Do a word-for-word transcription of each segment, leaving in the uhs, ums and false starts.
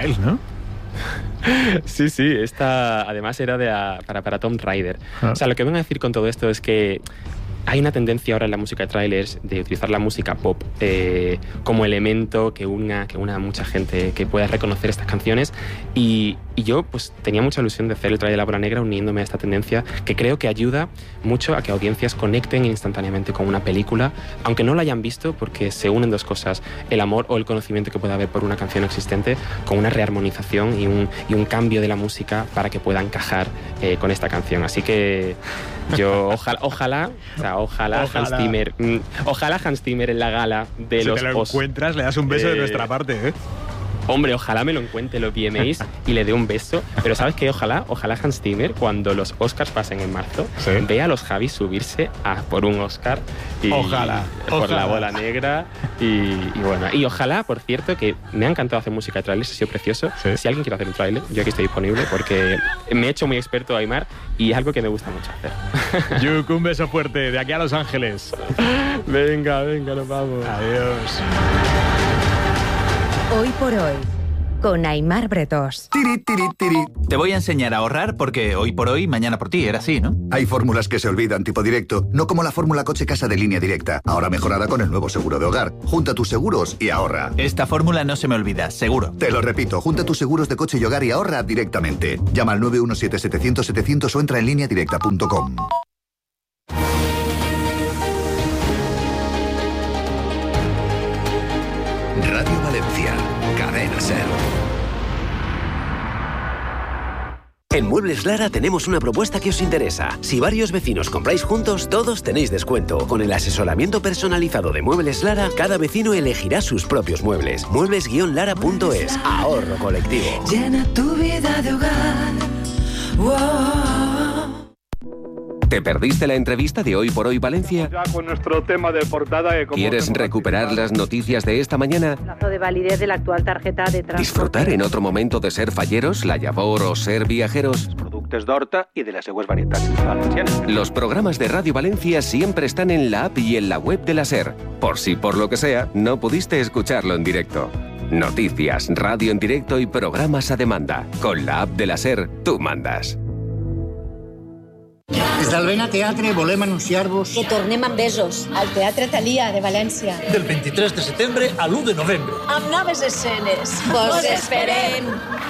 Styles, ¿no? Sí, sí, esta además era de a, para, para Tom Ryder. Ah. O sea, lo que vengo a decir con todo esto es que hay una tendencia ahora en la música de trailers de utilizar la música pop eh, como elemento que una, que una a mucha gente que pueda reconocer estas canciones y, y yo pues tenía mucha ilusión de hacer el trailer de La Bola Negra uniéndome a esta tendencia que creo que ayuda mucho a que audiencias conecten instantáneamente con una película, aunque no la hayan visto, porque se unen dos cosas, el amor o el conocimiento que pueda haber por una canción existente con una rearmonización y un, y un cambio de la música para que pueda encajar eh, con esta canción. Así que yo ojalá, ojalá, o sea, ojalá, ojalá. Hans Zimmer, mm, ojalá Hans Zimmer en la gala de si los te lo Os- encuentras, le das un beso eh, de nuestra parte, ¿eh? Hombre, ojalá me lo encuentre los V M As y le dé un beso. Pero ¿sabes qué? Ojalá, ojalá Hans Zimmer, cuando los Oscars pasen en marzo, ¿sí? Vea a los Javis subirse a por un Oscar y, ojalá, por ojalá. La Bola Negra. Y, y bueno, y ojalá, por cierto, que me ha encantado hacer música de trailers, ha sido precioso. ¿Sí? Si alguien quiere hacer un trailer, yo aquí estoy disponible porque me he hecho muy experto Aimar y es algo que me gusta mucho hacer. Yuk, un beso fuerte de aquí a Los Ángeles. Venga, venga, nos vamos. Adiós. Hoy por hoy, con Aimar Bretós. Tiri, tiri, tiri. Te voy a enseñar a ahorrar porque hoy por hoy, mañana por ti, era así, ¿no? Hay fórmulas que se olvidan tipo directo, no como la fórmula coche-casa de Línea Directa, ahora mejorada con el nuevo seguro de hogar. Junta tus seguros y ahorra. Esta fórmula no se me olvida, seguro. Te lo repito, junta tus seguros de coche y hogar y ahorra directamente. Llama al nueve uno siete, setecientos, setecientos o entra en línea directa punto com. Radio Valencia, Cadena Ser. En Muebles Lara tenemos una propuesta que os interesa. Si varios vecinos compráis juntos, todos tenéis descuento. Con el asesoramiento personalizado de Muebles Lara, cada vecino elegirá sus propios muebles. muebles guion lara punto es. Ahorro colectivo. Llena tu vida de hogar. Wow. ¿Te perdiste la entrevista de Hoy por Hoy Valencia? Ya con nuestro tema de portada. Que como ¿Quieres recuperar las noticias de esta mañana? Plazo de validez de la actual tarjeta de transporte. ¿Disfrutar en otro momento de ser falleros, la llavor o ser viajeros? Productos d'horta y de las seues varietats valencianes. Los programas de Radio Valencia siempre están en la app y en la web de la SER. Por si por lo que sea, no pudiste escucharlo en directo. Noticias, radio en directo y programas a demanda. Con la app de la SER, tú mandas. Des del Vena Teatre volem anunciar-vos que tornem amb besos al Teatre Thalia de València. Del vint-i-tres de setembre a l'u de novembre. Amb noves escenes. Vos esperem.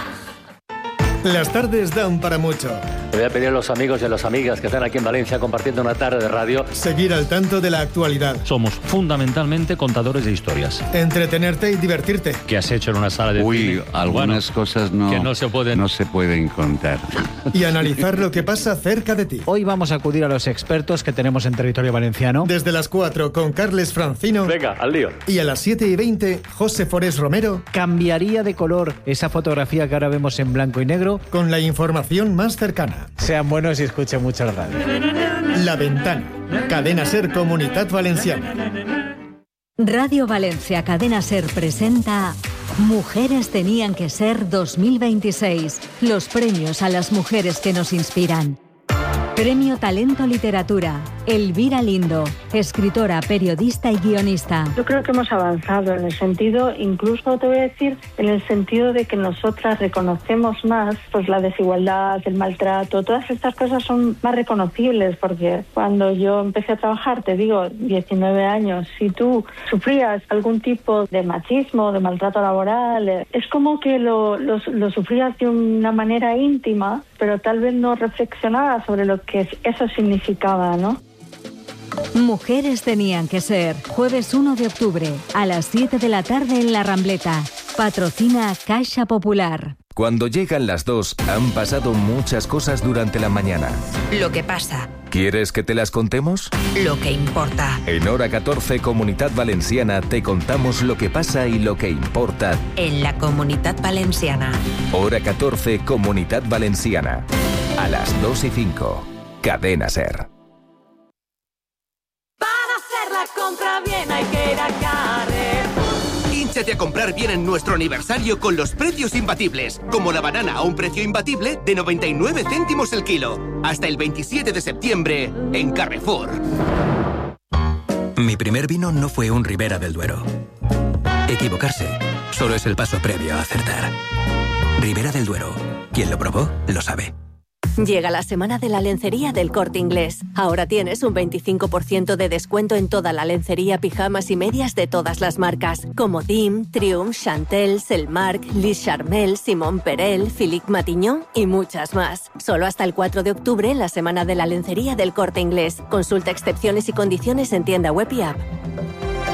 Las tardes dan para mucho. Le voy a pedir a los amigos y a las amigas que están aquí en Valencia compartiendo una tarde de radio. Seguir al tanto de la actualidad. Somos fundamentalmente contadores de historias. Entretenerte y divertirte. ¿Qué has hecho en una sala de Uy, cine? algunas bueno, cosas no, que no se pueden... no se pueden contar. Y analizar lo que pasa cerca de ti. Hoy vamos a acudir a los expertos que tenemos en territorio valenciano. Desde las cuatro con Carles Francino. Venga, al lío. Y a las siete y veinte, José Forés Romero. Cambiaría de color esa fotografía que ahora vemos en blanco y negro. Con la información más cercana. Sean buenos y escuchen mucho la radio. La Ventana. Cadena Ser Comunitat Valenciana. Radio Valencia Cadena Ser presenta Mujeres tenían que ser dos mil veintiséis. Los premios a las mujeres que nos inspiran. Premio Talento Literatura. Elvira Lindo, escritora, periodista y guionista. Yo creo que hemos avanzado en el sentido, incluso te voy a decir, en el sentido de que nosotras reconocemos más pues la desigualdad, el maltrato, todas estas cosas son más reconocibles, porque cuando yo empecé a trabajar, te digo, diecinueve años, si tú sufrías algún tipo de machismo, de maltrato laboral, es como que lo, lo, lo sufrías de una manera íntima, pero tal vez no reflexionabas sobre lo que eso significaba, ¿no? Mujeres tenían que ser. Jueves uno de octubre, a las siete de la tarde en La Rambleta. Patrocina Caixa Popular. Cuando llegan las dos, han pasado muchas cosas durante la mañana. Lo que pasa. ¿Quieres que te las contemos? Lo que importa. En Hora catorce, Comunitat Valenciana, te contamos lo que pasa y lo que importa. En la Comunitat Valenciana. Hora catorce, Comunitat Valenciana. A las dos y cinco. Cadena Ser. Compra bien, hay que ir a Carrefour. Hínchate a comprar bien en nuestro aniversario con los precios imbatibles, como la banana a un precio imbatible de noventa y nueve céntimos el kilo. Hasta el veintisiete de septiembre en Carrefour. Mi primer vino no fue un Ribera del Duero. Equivocarse solo es el paso previo a acertar. Ribera del Duero. Quien lo probó, lo sabe. Llega la semana de la lencería del Corte Inglés. Ahora tienes un veinticinco por ciento de descuento en toda la lencería, pijamas y medias de todas las marcas, como Dim, Triumph, Chantel, Selmark, Lis Charmel, Simón Perel, Philippe Matignon y muchas más. Solo hasta el cuatro de octubre en la semana de la lencería del Corte Inglés. Consulta excepciones y condiciones en tienda web y app.